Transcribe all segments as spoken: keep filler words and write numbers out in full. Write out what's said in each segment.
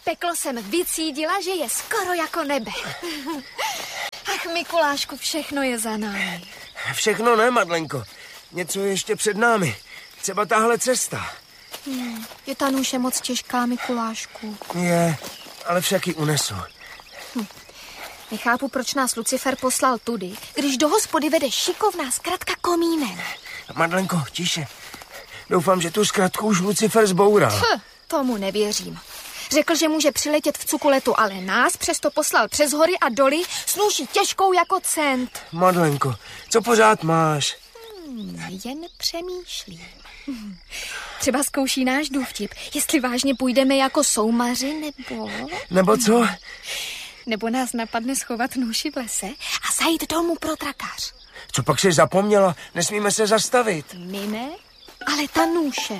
Peklo jsem vycídila, že je skoro jako nebe. Ach, Mikulášku, všechno je za námi. Všechno ne, Madlenko. Něco je ještě před námi. Třeba tahle cesta. Hmm, je ta nůše moc těžká, Mikulášku. Je, ale však ji unesu. Hm. Nechápu, proč nás Lucifer poslal tudy, když do hospody vede šikovná zkratka komínem. Madlenko, tiše. Doufám, že tu zkratku už Lucifer zboural. Pch, tomu nevěřím. Řekl, že může přiletět v cukuletu, ale nás přesto poslal přes hory a doly s nůší těžkou jako cent. Madlenko, co pořád máš? Hmm, jen přemýšlím. Hm. Třeba zkouší náš důvtip, jestli vážně půjdeme jako soumaři, nebo... Nebo co? Nebo nás napadne schovat nůši v lese a zajít domů pro trakář. Co pak jsi zapomněla? Nesmíme se zastavit. My ne, ale ta nůše.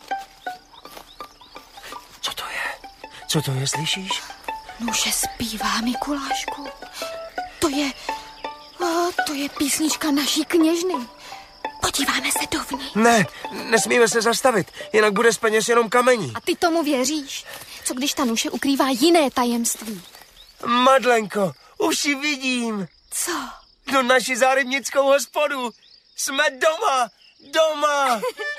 Co to je? Co to je, slyšíš? Nůše zpívá, Mikulášku. To je... O, to je písnička naší kněžny. Podíváme se dovnitř. Ne, nesmíme se zastavit, jinak bude z peněz jenom kamení. A ty tomu věříš? Co když ta nůše ukrývá jiné tajemství? Madlenko, už ji vidím. Co? Do naši zárybnickou hospodu. Jsme doma, doma.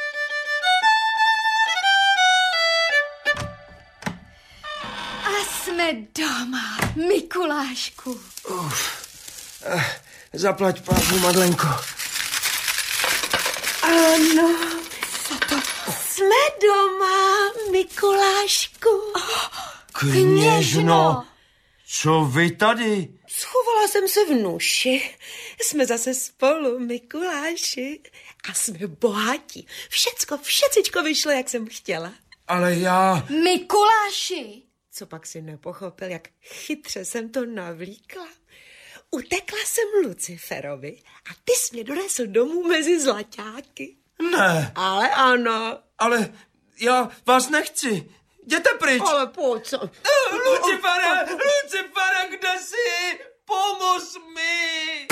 A jsme doma, Mikulášku. Uf, eh, zaplať pánu, Madlenko. Ano, co to? Jsme doma, Mikulášku. Kněžno, co vy tady? Schovala jsem se v nuši. Jsme zase spolu, Mikuláši. A jsme bohatí. Všecko, všecičko vyšlo, jak jsem chtěla. Ale já... Mikuláši! Co pak si nepochopil, jak chytře jsem to navlíkla? Utekla jsem Luciferovi a ty jsi mě donesl domů mezi zlaťáky. Ne. Ale ano. Ale já vás nechci. Jděte pryč. Ale pojď. Co? Lucifere, Lucifere, kde jsi? Pomoz mi.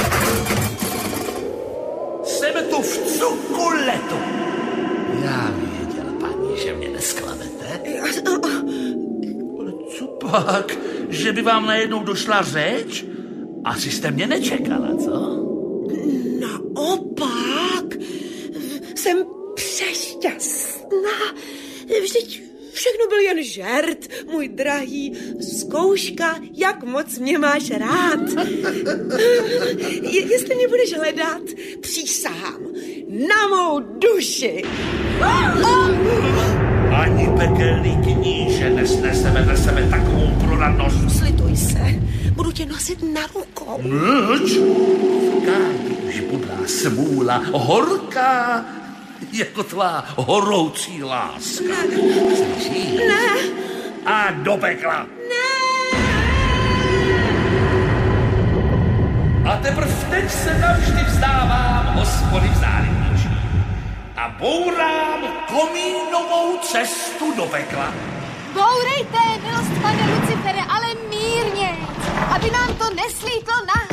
Jsem tu v cukuletu. Já věděl, paní, že mě nesklamete. Ale co pak? Že by vám najednou došla řeč? Asi jste mě nečekala, co? Naopak. Jsem přešťastná. Vždyť všechno byl jen žert, můj drahý. Zkouška, jak moc mě máš rád. Je, jestli mě budeš hledat, přísahám na mou duši. Ani pekelný kníže nesnese vedle sebe takovou proradnost. Slituj se, budu tě nosit na rukou. Nič? Kády už budá smůla horká, jako tvá horoucí láska. Slyšíš? Ne. A do pekla. Ne. A teprv teď se navždy vzdávám hospody v zálivničí a bourám komínovou cestu do pekla. Bourejte, milostvane Lucifere, ale mírně, aby nám to neslítlo na